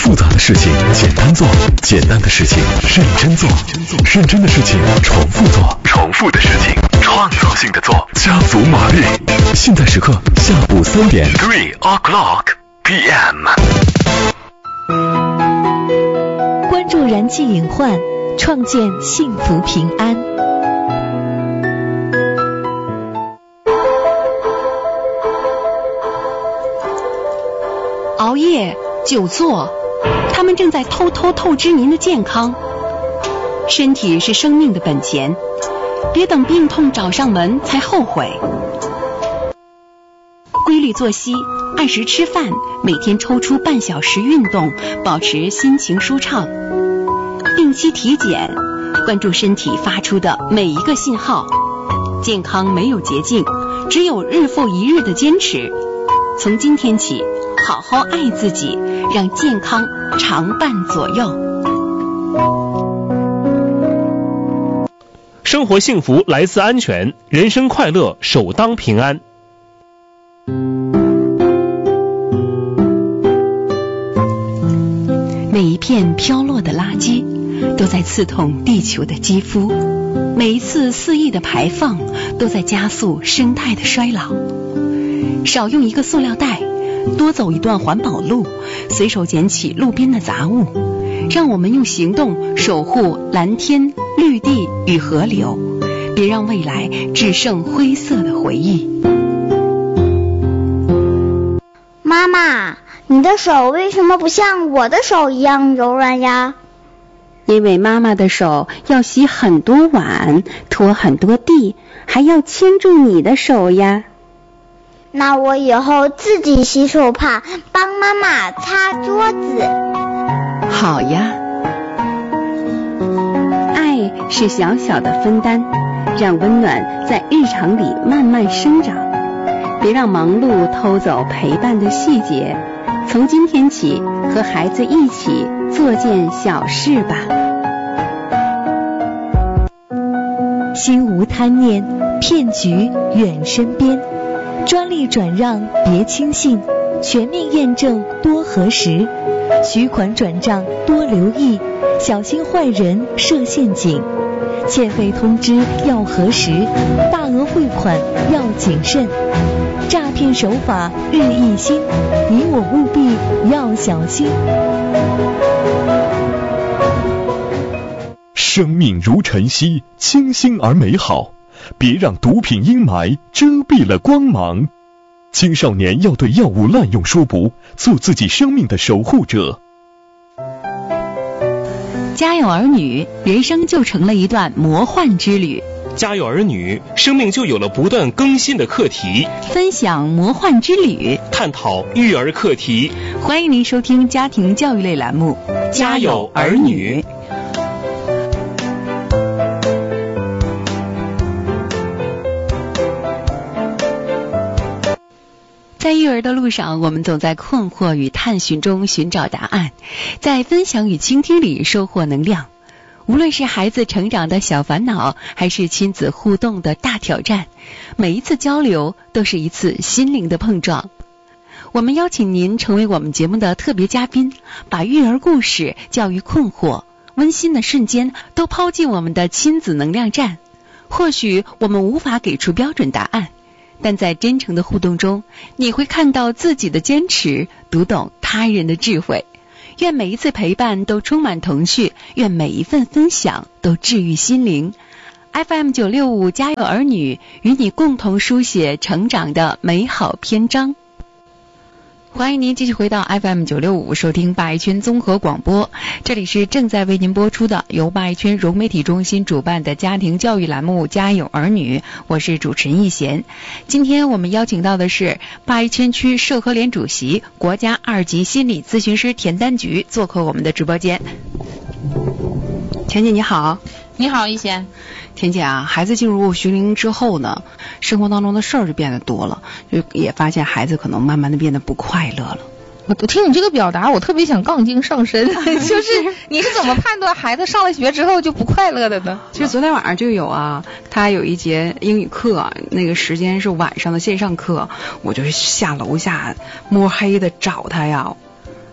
复杂的事情简单做，简单的事情认真做，认真的事情重复做，重复的事情创造性的做，家族马力。现在时刻下午3点，3 o'clock p.m. 关注燃气隐患，创建幸福平安。 熬夜、久坐，他们正在偷偷透支您的健康。身体是生命的本钱，别等病痛找上门才后悔。规律作息，按时吃饭，每天抽出半小时运动，保持心情舒畅。定期体检，关注身体发出的每一个信号。健康没有捷径，只有日复一日的坚持。从今天起，好好爱自己，让健康常伴左右。 生活幸福来自安全，人生快乐首当平安。 每一片飘落的垃圾都在刺痛地球的肌肤，每一次肆意的排放都在加速生态的衰老。少用一个塑料袋，多走一段环保路，随手捡起路边的杂物，让我们用行动守护蓝天、绿地与河流，别让未来只剩灰色的回忆。 妈妈，你的手为什么不像我的手一样柔软呀？ 因为妈妈的手要洗很多碗，拖很多地，还要牵住你的手呀。 那我以后自己洗手帕，帮妈妈擦桌子。 好呀。爱是小小的分担，让温暖在日常里慢慢生长。别让忙碌偷走陪伴的细节。从今天起，和孩子一起做件小事吧。 心无贪念，骗局远身边。专利转让别轻信，全面验证多核实。取款转账多留意，小心坏人设陷阱。欠费通知要核实，大额汇款要谨慎。诈骗手法日益新，你我务必要小心。 生命如晨曦，清新而美好，别让毒品阴霾遮蔽了光芒。青少年要对药物滥用说不，做自己生命的守护者。 家有儿女，人生就成了一段魔幻之旅。 家有儿女，生命就有了不断更新的课题。 分享魔幻之旅， 探讨育儿课题。 欢迎您收听家庭教育类栏目《 家有儿女》。 在育儿的路上，我们总在困惑与探寻中寻找答案，在分享与倾听里收获能量。无论是孩子成长的小烦恼，还是亲子互动的大挑战，每一次交流都是一次心灵的碰撞。我们邀请您成为我们节目的特别嘉宾，把育儿故事、教育困惑、温馨的瞬间都抛进我们的亲子能量站。或许我们无法给出标准答案，但在真诚的互动中，你会看到自己的坚持，读懂他人的智慧。愿每一次陪伴都充满童趣，愿每一份分享都治愈心灵。FM 965家有儿女，与你共同书写成长的美好篇章。欢迎您继续回到 FM 965收听八一圈综合广播，这里是正在为您播出的由八一圈融媒体中心主办的家庭教育栏目家有儿女，我是主持人易贤。今天我们邀请到的是八一圈区社科联主席、国家2级心理咨询师田丹菊做客我们的直播间。田姐你好。 你好，易贤。 田姐啊，孩子进入学龄之后呢，生活当中的事儿就变得多了，就也发现孩子可能慢慢的变得不快乐了。 我听你这个表达，我特别想杠精上身。就是你是怎么判断孩子上了学之后就不快乐的呢？ 其实昨天晚上就有啊，他有一节英语课，那个时间是晚上的线上课，我就下楼下摸黑的找他呀。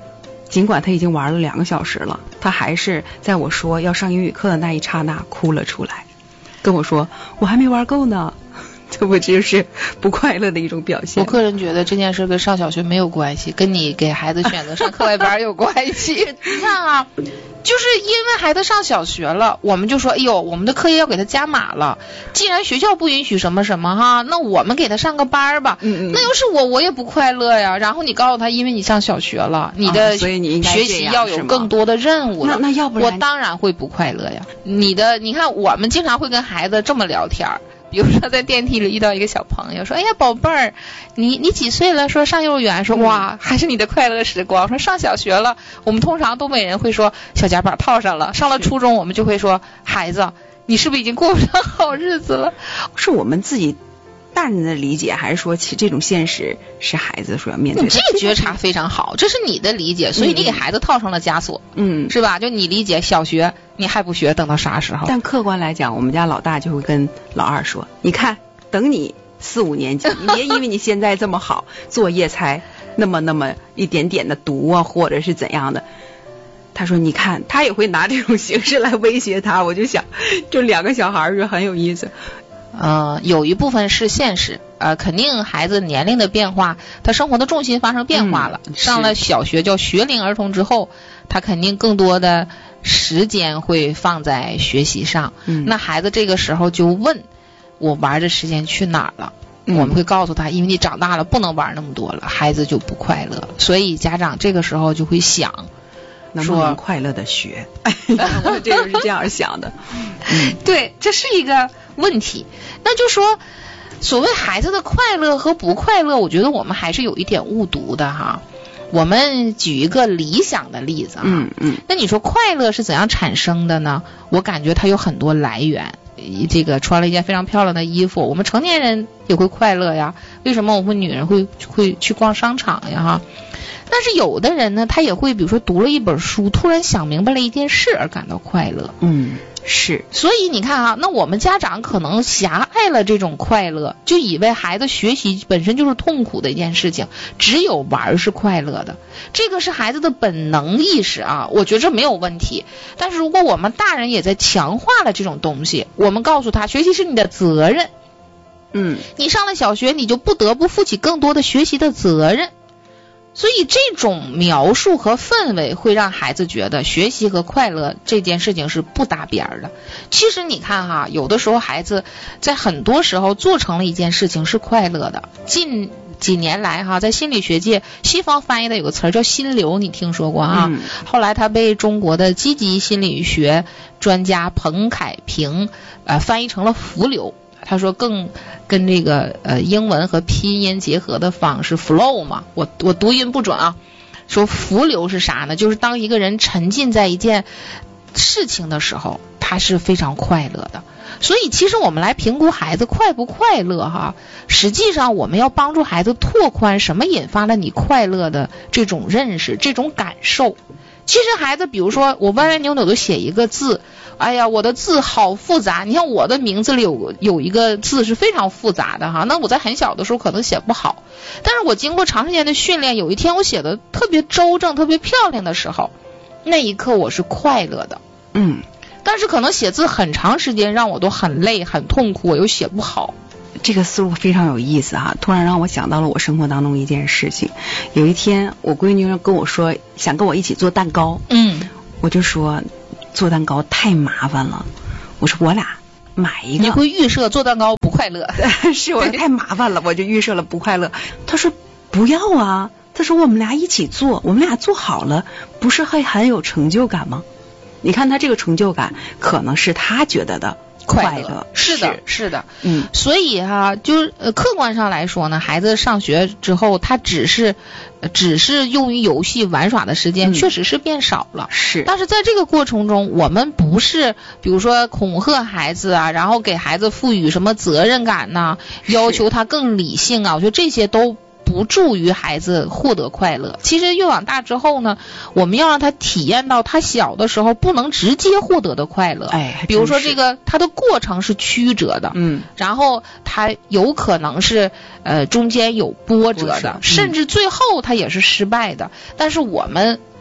尽管他已经玩了2个小时了，他还是在我说要上英语课的那一刹那哭了出来，跟我说我还没玩够呢。这不就是不快乐的一种表现？ 我个人觉得这件事跟上小学没有关系，跟你给孩子选择上课外班有关系。你看啊，就是因为孩子上小学了，我们就说，哎呦，我们的课业要给他加码了。既然学校不允许什么什么哈，那我们给他上个班吧。那要是我也不快乐呀。然后你告诉他，因为你上小学了，你的学习要有更多的任务了。 那要不然我当然会不快乐呀。你看我们经常会跟孩子这么聊天。比如说在电梯里遇到一个小朋友，说哎呀宝贝儿，你几岁了？说上幼儿园。说哇，还是你的快乐时光。说上小学了，我们通常东北人会说小夹板套上了。上了初中我们就会说孩子，你是不是已经过不上好日子了？ 是我们自己大人的理解，还是说其这种现实是孩子所要面对的？ 你这个觉察非常好，这是你的理解，所以你给孩子套上了枷锁，是吧？就你理解小学你还不学，等到啥时候？ 但客观来讲，我们家老大就会跟老二说，你看等你4、5年级，你别因为你现在这么好，作业才那么一点点的读啊，或者是怎样的。他说你看，他也会拿这种形式来威胁他。我就想就2个小孩是很有意思。 有一部分是现实，肯定孩子年龄的变化，他生活的重心发生变化了。上了小学叫学龄儿童之后，他肯定更多的时间会放在学习上。那孩子这个时候就问我玩的时间去哪儿了？我们会告诉他，因为你长大了不能玩那么多了，孩子就不快乐了。所以家长这个时候就会想能不能快乐的学。我这就是这样想的。 对，这是一个问题。那就说所谓孩子的快乐和不快乐，我觉得我们还是有一点误读的哈。我们举一个理想的例子啊，那你说快乐是怎样产生的呢？我感觉它有很多来源。这个穿了一件非常漂亮的衣服，我们成年人也会快乐呀。为什么我们女人会去逛商场呀哈？但是有的人呢，他也会比如说读了一本书，突然想明白了一件事而感到快乐。 是。 所以你看啊，那我们家长可能狭隘了这种快乐，就以为孩子学习本身就是痛苦的一件事情，只有玩是快乐的。这个是孩子的本能意识啊，我觉得这没有问题。但是如果我们大人也在强化了这种东西，我们告诉他学习是你的责任，你上了小学你就不得不负起更多的学习的责任。所以这种描述和氛围会让孩子觉得学习和快乐这件事情是不搭边的。其实你看哈，有的时候孩子在很多时候做成了一件事情是快乐的。近几年来哈，在心理学界西方翻译的有个词叫心流，你听说过啊？后来他被中国的积极心理学专家彭凯平翻译成了浮流。他说更跟这个英文和拼音结合的方式 flow 嘛，我读音不准啊。说浮流是啥呢？就是当一个人沉浸在一件事情的时候，他是非常快乐的。所以其实我们来评估孩子快不快乐哈，实际上我们要帮助孩子拓宽什么引发了你快乐的这种认识，这种感受。其实孩子比如说我歪歪扭扭的写一个字，哎呀我的字好复杂，你看我的名字里有一个字是非常复杂的哈，那我在很小的时候可能写不好，但是我经过长时间的训练，有一天我写的特别周正特别漂亮的时候，那一刻我是快乐的。但是可能写字很长时间让我都很累很痛苦，我又写不好。 这个思路非常有意思哈，突然让我想到了我生活当中一件事情。有一天我闺女跟我说想跟我一起做蛋糕，我就说做蛋糕太麻烦了，我说我俩买一个。 你会预设做蛋糕不快乐？ 是，我说太麻烦了，我就预设了不快乐。他说不要啊，他说我们俩一起做，我们俩做好了不是会很有成就感吗？你看他这个成就感可能是他觉得的快乐。 是的。所以哈，就是客观上来说呢，孩子上学之后他只是用于游戏玩耍的时间确实是变少了。是。但是在这个过程中，我们不是比如说恐吓孩子啊，然后给孩子赋予什么责任感呐，要求他更理性啊，我觉得这些都不助于孩子获得快乐。其实越往大之后呢，我们要让他体验到他小的时候不能直接获得的快乐。比如说这个他的过程是曲折的，然后他有可能是中间有波折的，甚至最后他也是失败的。但是我们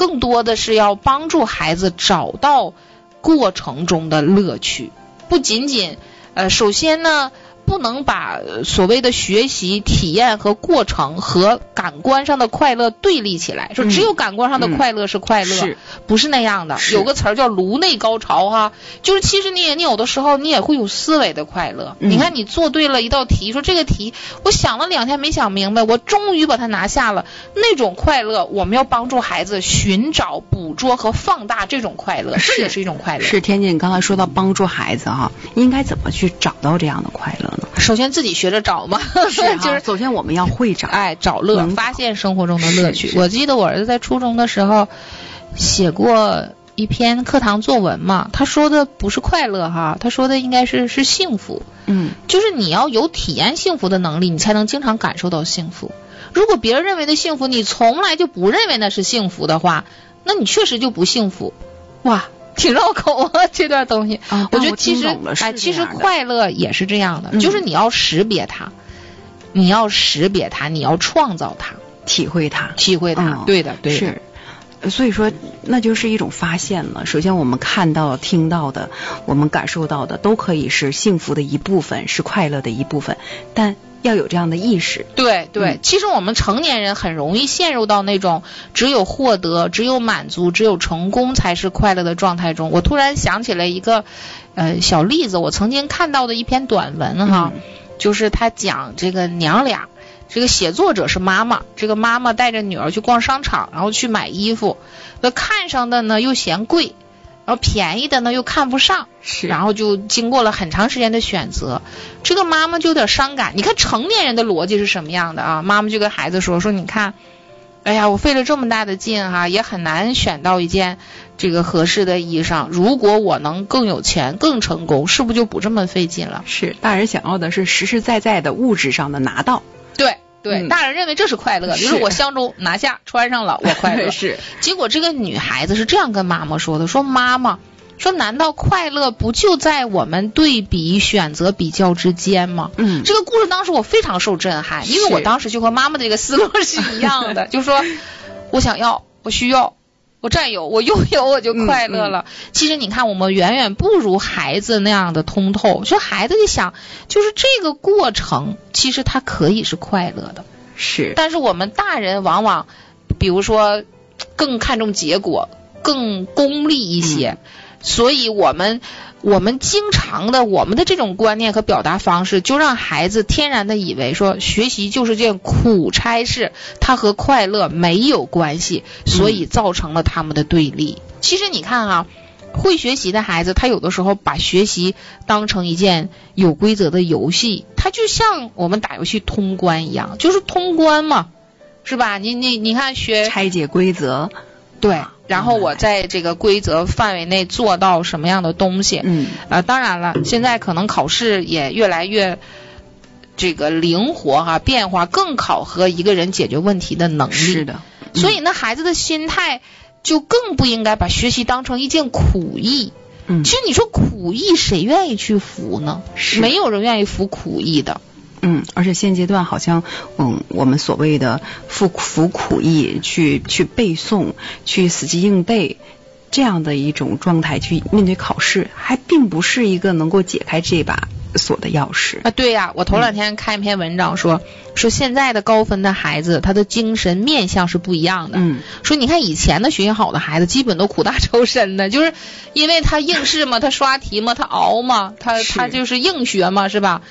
更多的是要帮助孩子找到过程中的乐趣，不仅仅首先呢，不能把所谓的学习体验和过程和感官上的快乐对立起来，说只有感官上的快乐是快乐，不是那样的。有个词儿叫颅内高潮哈，就是其实你有的时候你也会有思维的快乐。你看你做对了一道题，说这个题我想了2天没想明白，我终于把它拿下了，那种快乐我们要帮助孩子寻找、捕捉和放大这种快乐，这也是一种快乐。 是天津，你刚才说到帮助孩子哈，应该怎么去找到这样的快乐呢？ 首先自己学着找嘛， 就是首先我们要会找， 找乐，发现生活中的乐趣。我记得我儿子在初中的时候写过一篇课堂作文嘛，他说的不是快乐哈，他说的应该是幸福。就是你要有体验幸福的能力，你才能经常感受到幸福。如果别人认为的幸福，你从来就不认为那是幸福的话，那你确实就不幸福。哇，挺绕口啊，这段东西。我觉得其实快乐也是这样的，就是你要识别它，你要创造它， 体会它。 对的。 是。所以说那就是一种发现了。首先我们看到听到的，我们感受到的都可以是幸福的一部分，是快乐的一部分，但要有这样的意识。 对，其实我们成年人很容易陷入到那种只有获得、只有满足、只有成功才是快乐的状态中。我突然想起来一个小例子，我曾经看到的一篇短文哈，就是他讲这个娘俩，这个写作者是妈妈，这个妈妈带着女儿去逛商场，然后去买衣服，看上的呢又嫌贵，然后便宜的呢又看不上，然后就经过了很长时间的选择，这个妈妈就有点伤感。你看成年人的逻辑是什么样的啊？妈妈就跟孩子说你看，哎呀，我费了这么大的劲哈，也很难选到一件这个合适的衣裳，如果我能更有钱更成功，是不是就不这么费劲了？ 是，大人想要的是实实在在的物质上的拿到。 对，大人认为这是快乐，就是我相中拿下穿上了，我快乐。 是， 结果这个女孩子是这样跟妈妈说的，说妈妈，说难道快乐不就在我们对比、选择、比较之间吗？这个故事当时我非常受震撼，因为我当时就和妈妈的这个思路是一样的，就说我想要，我需要，我占有，我拥有，我就快乐了。其实你看，我们远远不如孩子那样的通透。说孩子就想，就是这个过程，其实它可以是快乐的。 是。但是我们大人往往，比如说，更看重结果，更功利一些，所以我们经常的我们的这种观念和表达方式，就让孩子天然的以为说学习就是件苦差事，它和快乐没有关系，所以造成了他们的对立。其实你看啊，会学习的孩子，他有的时候把学习当成一件有规则的游戏，他就像我们打游戏通关一样，就是通关嘛，是吧？你看学拆解规则。 对，然后我在这个规则范围内做到什么样的东西。当然了，现在可能考试也越来越这个灵活哈，变化更考核一个人解决问题的能力。 是的。 所以呢，孩子的心态就更不应该把学习当成一件苦役。其实你说苦役谁愿意去服呢？没有人愿意服苦役的。 而且现阶段好像我们所谓的服苦役去背诵，去死记硬背这样的一种状态去面对考试，还并不是一个能够解开这把锁的钥匙啊。对呀，我头2天看一篇文章说现在的高分的孩子，他的精神面向是不一样的。说你看以前的学习好的孩子，基本都苦大仇深的，就是因为他应试嘛，他刷题嘛，他熬嘛，他就是硬学嘛，是吧？